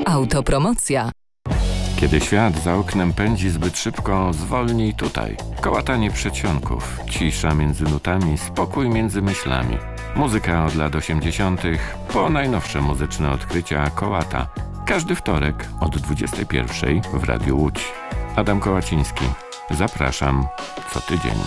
Autopromocja. Kiedy świat za oknem pędzi zbyt szybko, zwolnij tutaj. Kołatanie przedsionków, cisza między nutami, spokój między myślami. Muzyka od lat 80. po najnowsze muzyczne odkrycia Kołata. Każdy wtorek od 21 w Radiu Łódź. Adam Kołaciński. Zapraszam co tydzień.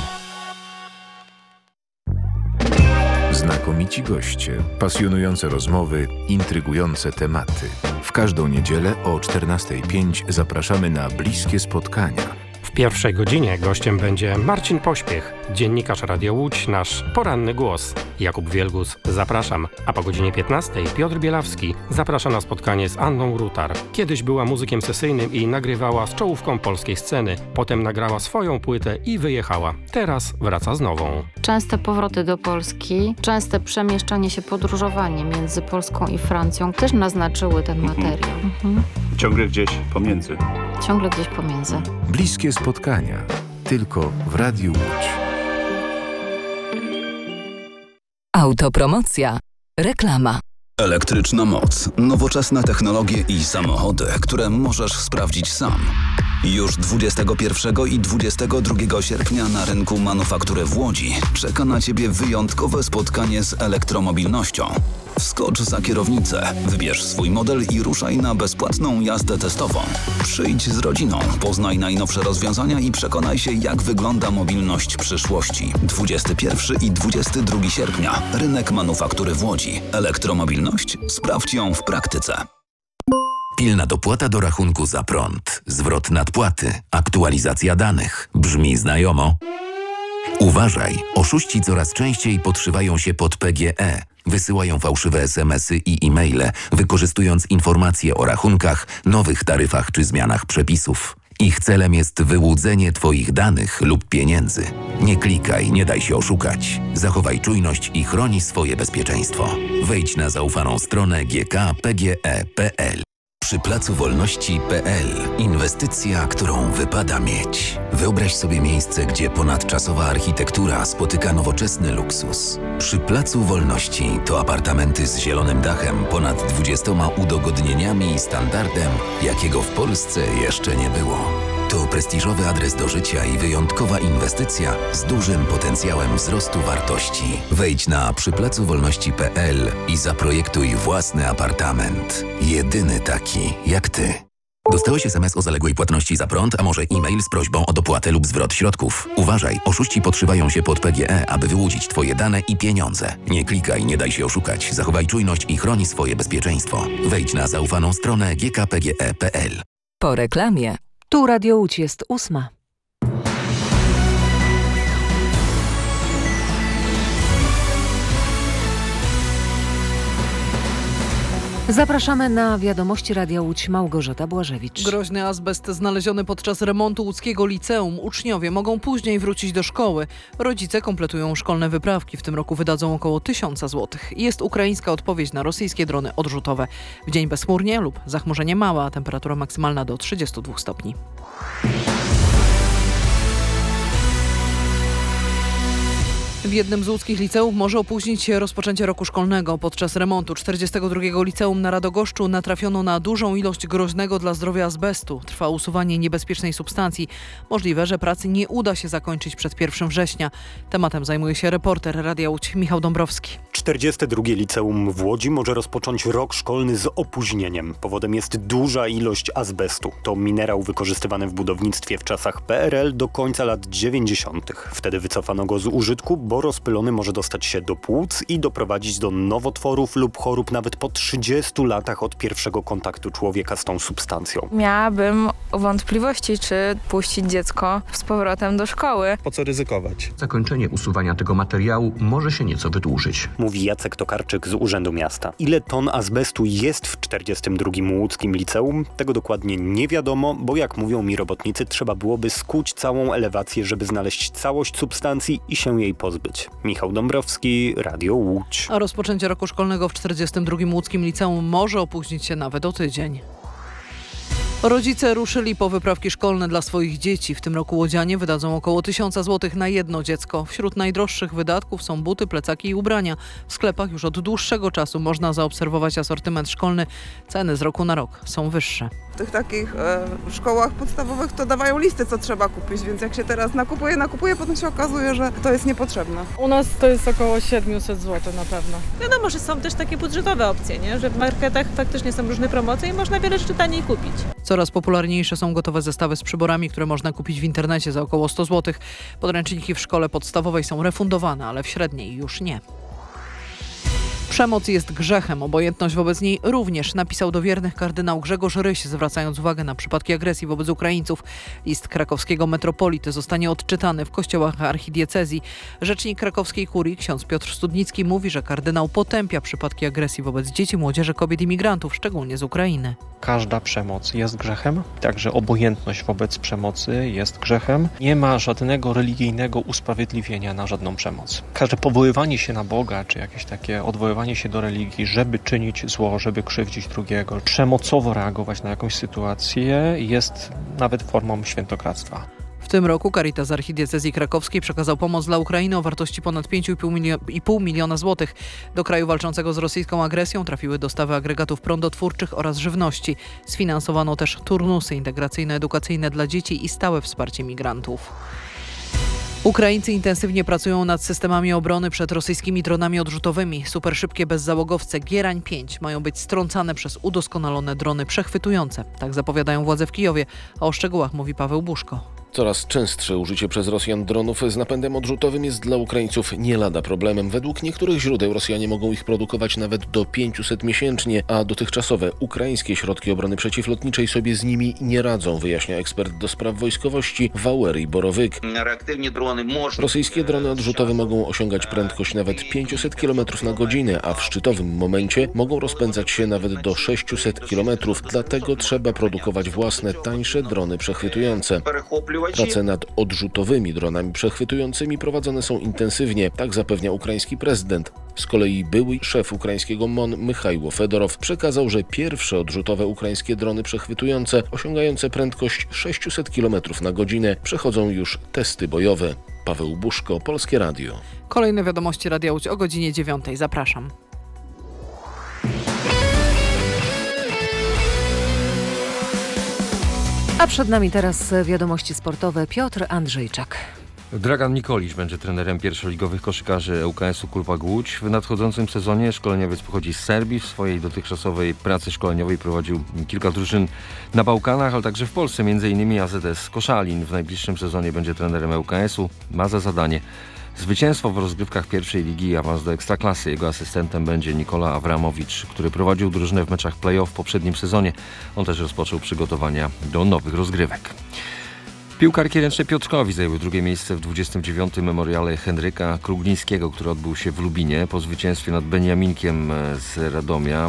Znakomici goście, pasjonujące rozmowy, intrygujące tematy. W każdą niedzielę o 14:05 zapraszamy na bliskie spotkania. W pierwszej godzinie gościem będzie Marcin Pośpiech, dziennikarz Radia Łódź, nasz poranny głos. Jakub Wielgus, zapraszam. A po godzinie 15 Piotr Bielawski zaprasza na spotkanie z Anną Rutar. Kiedyś była muzykiem sesyjnym i nagrywała z czołówką polskiej sceny. Potem nagrała swoją płytę i wyjechała. Teraz wraca z nową. Częste powroty do Polski, częste przemieszczanie się, podróżowanie między Polską i Francją też naznaczyły ten materiał. Ciągle gdzieś pomiędzy. Ciągle gdzieś pomiędzy. Bliskie spotkania. Tylko w Radiu Łódź. Autopromocja. Reklama. Elektryczna moc, nowoczesne technologie i samochody, które możesz sprawdzić sam. Już 21 i 22 sierpnia na rynku manufaktury w Łodzi czeka na Ciebie wyjątkowe spotkanie z elektromobilnością. Wskocz za kierownicę, wybierz swój model i ruszaj na bezpłatną jazdę testową. Przyjdź z rodziną, poznaj najnowsze rozwiązania i przekonaj się, jak wygląda mobilność przyszłości. 21 i 22 sierpnia. Rynek manufaktury w Łodzi. Elektromobilność? Sprawdź ją w praktyce. Pilna dopłata do rachunku za prąd, zwrot nadpłaty, aktualizacja danych. Brzmi znajomo? Uważaj, oszuści coraz częściej podszywają się pod PGE. Wysyłają fałszywe SMS-y i e-maile, wykorzystując informacje o rachunkach, nowych taryfach czy zmianach przepisów. Ich celem jest wyłudzenie Twoich danych lub pieniędzy. Nie klikaj, nie daj się oszukać. Zachowaj czujność i chroni swoje bezpieczeństwo. Wejdź na zaufaną stronę gkpge.pl. Przy Placu Wolności.pl. Inwestycja, którą wypada mieć. Wyobraź sobie miejsce, gdzie ponadczasowa architektura spotyka nowoczesny luksus. Przy Placu Wolności to apartamenty z zielonym dachem, ponad 20 udogodnieniami i standardem, jakiego w Polsce jeszcze nie było. To prestiżowy adres do życia i wyjątkowa inwestycja z dużym potencjałem wzrostu wartości. Wejdź na przyplacowolności.pl i zaprojektuj własny apartament. Jedyny taki jak Ty. Dostałeś SMS o zaległej płatności za prąd, a może e-mail z prośbą o dopłatę lub zwrot środków? Uważaj, oszuści podszywają się pod PGE, aby wyłudzić Twoje dane i pieniądze. Nie klikaj, nie daj się oszukać. Zachowaj czujność i chroni swoje bezpieczeństwo. Wejdź na zaufaną stronę gkpge.pl. Po reklamie. Tu Radio Łódź jest 8. Zapraszamy na wiadomości Radia Łódź. Małgorzata Błażewicz. Groźny azbest znaleziony podczas remontu łódzkiego liceum. Uczniowie mogą później wrócić do szkoły. Rodzice kompletują szkolne wyprawki. W tym roku wydadzą około 1000 zł. Jest ukraińska odpowiedź na rosyjskie drony odrzutowe. W dzień bezchmurnie lub zachmurzenie małe, a temperatura maksymalna do 32 stopni. W jednym z łódzkich liceów może opóźnić się rozpoczęcie roku szkolnego. Podczas remontu 42 liceum na Radogoszczu natrafiono na dużą ilość groźnego dla zdrowia azbestu. Trwa usuwanie niebezpiecznej substancji. Możliwe, że pracy nie uda się zakończyć przed 1 września. Tematem zajmuje się reporter Radia Łódź Michał Dąbrowski. 42 liceum w Łodzi może rozpocząć rok szkolny z opóźnieniem. Powodem jest duża ilość azbestu. To minerał wykorzystywany w budownictwie w czasach PRL do końca lat 90. Wtedy wycofano go z użytku, bo rozpylony może dostać się do płuc i doprowadzić do nowotworów lub chorób nawet po 30 latach od pierwszego kontaktu człowieka z tą substancją. Miałabym wątpliwości, czy puścić dziecko z powrotem do szkoły. Po co ryzykować? Zakończenie usuwania tego materiału może się nieco wydłużyć. Mówi Jacek Tokarczyk z Urzędu Miasta. Ile ton azbestu jest w 42 łódzkim liceum? Tego dokładnie nie wiadomo, bo jak mówią mi robotnicy, trzeba byłoby skuć całą elewację, żeby znaleźć całość substancji i się jej pozbyć. Michał Dąbrowski, Radio Łódź. A rozpoczęcie roku szkolnego w 42 łódzkim liceum może opóźnić się nawet o tydzień. Rodzice ruszyli po wyprawki szkolne dla swoich dzieci. W tym roku łodzianie wydadzą około 1000 zł na jedno dziecko. Wśród najdroższych wydatków są buty, plecaki i ubrania. W sklepach już od dłuższego czasu można zaobserwować asortyment szkolny. Ceny z roku na rok są wyższe. W tych takich szkołach podstawowych to dawają listy, co trzeba kupić, więc jak się teraz nakupuje, potem się okazuje, że to jest niepotrzebne. U nas to jest około 700 zł na pewno. Wiadomo, że są też takie budżetowe opcje, nie? Że w marketach faktycznie są różne promocje i można wiele rzeczy taniej kupić. Coraz popularniejsze są gotowe zestawy z przyborami, które można kupić w internecie za około 100 zł. Podręczniki w szkole podstawowej są refundowane, ale w średniej już nie. Przemoc jest grzechem, obojętność wobec niej również, napisał do wiernych kardynał Grzegorz Ryś, zwracając uwagę na przypadki agresji wobec Ukraińców. List krakowskiego metropolity zostanie odczytany w kościołach archidiecezji. Rzecznik krakowskiej kurii, ksiądz Piotr Studnicki, mówi, że kardynał potępia przypadki agresji wobec dzieci, młodzieży, kobiet i migrantów, szczególnie z Ukrainy. Każda przemoc jest grzechem, także obojętność wobec przemocy jest grzechem. Nie ma żadnego religijnego usprawiedliwienia na żadną przemoc. Każde powoływanie się na Boga, czy jakieś takie odwoływanie się do religii, żeby czynić zło, żeby krzywdzić drugiego, przemocowo reagować na jakąś sytuację, jest nawet formą świętokradztwa. W tym roku Caritas Archidiecezji Krakowskiej przekazał pomoc dla Ukrainy o wartości ponad 5,5 miliona złotych. Do kraju walczącego z rosyjską agresją trafiły dostawy agregatów prądotwórczych oraz żywności. Sfinansowano też turnusy integracyjno-edukacyjne dla dzieci i stałe wsparcie migrantów. Ukraińcy intensywnie pracują nad systemami obrony przed rosyjskimi dronami odrzutowymi. Superszybkie bezzałogowce Gierań 5 mają być strącane przez udoskonalone drony przechwytujące. Tak zapowiadają władze w Kijowie, a o szczegółach mówi Paweł Buszko. Coraz częstsze użycie przez Rosjan dronów z napędem odrzutowym jest dla Ukraińców nie lada problemem. Według niektórych źródeł Rosjanie mogą ich produkować nawet do 500 miesięcznie, a dotychczasowe ukraińskie środki obrony przeciwlotniczej sobie z nimi nie radzą, wyjaśnia ekspert do spraw wojskowości Wałery Borowyk. Rosyjskie drony odrzutowe mogą osiągać prędkość nawet 500 km na godzinę, a w szczytowym momencie mogą rozpędzać się nawet do 600 km. Dlatego trzeba produkować własne, tańsze drony przechwytujące. Prace nad odrzutowymi dronami przechwytującymi prowadzone są intensywnie, tak zapewnia ukraiński prezydent. Z kolei były szef ukraińskiego MON Michajło Fedorow przekazał, że pierwsze odrzutowe ukraińskie drony przechwytujące, osiągające prędkość 600 km na godzinę, przechodzą już testy bojowe. Paweł Buszko, Polskie Radio. Kolejne wiadomości Radia Łódź o godzinie 9. Zapraszam. A przed nami teraz wiadomości sportowe. Piotr Andrzejczak. Dragan Nikolić będzie trenerem pierwszoligowych koszykarzy ŁKS-u Kulpag Łódź. W nadchodzącym sezonie szkoleniowiec pochodzi z Serbii. W swojej dotychczasowej pracy szkoleniowej prowadził kilka drużyn na Bałkanach, ale także w Polsce, m.in. AZS Koszalin. W najbliższym sezonie będzie trenerem ŁKS-u. Ma za zadanie zwycięstwo w rozgrywkach pierwszej ligi i awans do Ekstraklasy. Jego asystentem będzie Nikola Awramowicz, który prowadził drużynę w meczach play-off w poprzednim sezonie. On też rozpoczął przygotowania do nowych rozgrywek. Piłkarki ręczne Piotrkowi zajęły drugie miejsce w 29. memoriale Henryka Kruglińskiego, który odbył się w Lubinie. Po zwycięstwie nad Beniaminkiem z Radomia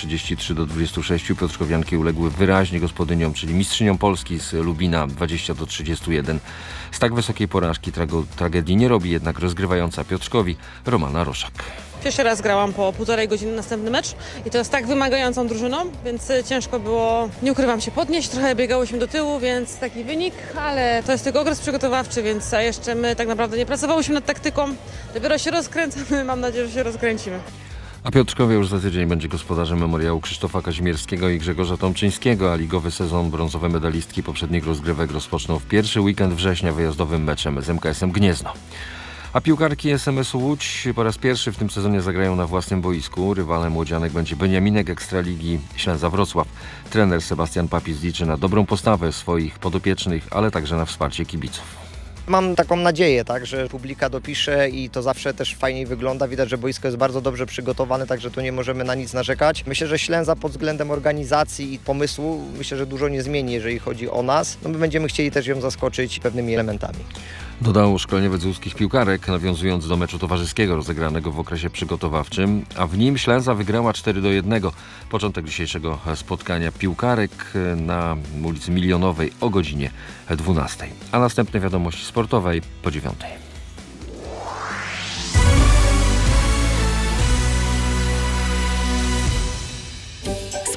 33-26 Piotrkowianki uległy wyraźnie gospodyniom, czyli mistrzyniom Polski z Lubina 20-31. Z tak wysokiej porażki tragedii nie robi jednak rozgrywająca Piotrkowi Romana Roszak. Pierwszy raz grałam po 1,5 godziny następny mecz i to jest tak wymagającą drużyną, więc ciężko było, nie ukrywam się, podnieść. Trochę biegałyśmy do tyłu, więc taki wynik, ale to jest tylko okres przygotowawczy, więc a jeszcze my tak naprawdę nie pracowałyśmy nad taktyką. Dopiero się rozkręcamy, mam nadzieję, że się rozkręcimy. A Piotrkowie już za tydzień będzie gospodarzem memoriału Krzysztofa Kazimierskiego i Grzegorza Tomczyńskiego, a ligowy sezon brązowe medalistki poprzednich rozgrywek rozpoczną w pierwszy weekend września wyjazdowym meczem z MKS-em Gniezno. A piłkarki SMS-u Łódź po raz pierwszy w tym sezonie zagrają na własnym boisku. Rywalem łodzianek będzie Beniaminek Ekstraligi Ślęza Wrocław. Trener Sebastian Papis liczy na dobrą postawę swoich podopiecznych, ale także na wsparcie kibiców. Mam taką nadzieję, tak, że publika dopisze i to zawsze też fajniej wygląda. Widać, że boisko jest bardzo dobrze przygotowane, także tu nie możemy na nic narzekać. Myślę, że Ślęza pod względem organizacji i pomysłu, myślę, że dużo nie zmieni, jeżeli chodzi o nas. No my będziemy chcieli też ją zaskoczyć pewnymi elementami. Dodał szkoleniowiec łódzkich piłkarek, nawiązując do meczu towarzyskiego rozegranego w okresie przygotowawczym, a w nim Ślęza wygrała 4-1. Początek dzisiejszego spotkania piłkarek na ulicy Milionowej o godzinie 12. A następne wiadomości sportowej po 9.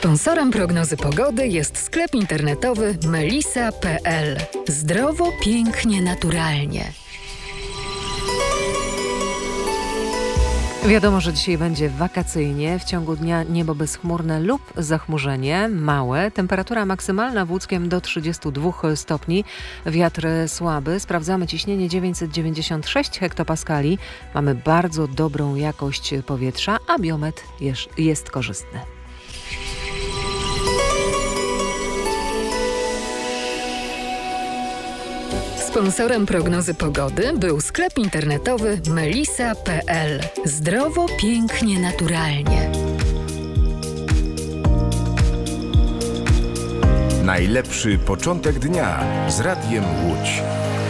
Sponsorem prognozy pogody jest sklep internetowy melisa.pl. Zdrowo, pięknie, naturalnie. Wiadomo, że dzisiaj będzie wakacyjnie. W ciągu dnia niebo bezchmurne lub zachmurzenie małe. Temperatura maksymalna w Łódzkiem do 32 stopni. Wiatr słaby. Sprawdzamy ciśnienie 996 hektopaskali. Mamy bardzo dobrą jakość powietrza, a biometr jest korzystny. Sponsorem prognozy pogody był sklep internetowy melisa.pl. Zdrowo, pięknie, naturalnie. Najlepszy początek dnia z Radiem Łódź.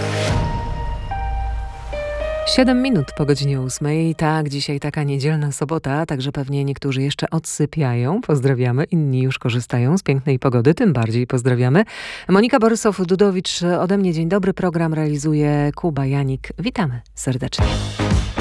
7 minut po godzinie 8. Tak, dzisiaj taka niedzielna sobota, także pewnie niektórzy jeszcze odsypiają. Pozdrawiamy, inni już korzystają z pięknej pogody, tym bardziej pozdrawiamy. Monika Borysow-Dudowicz, ode mnie dzień dobry. Program realizuje Kuba Janik. Witamy serdecznie.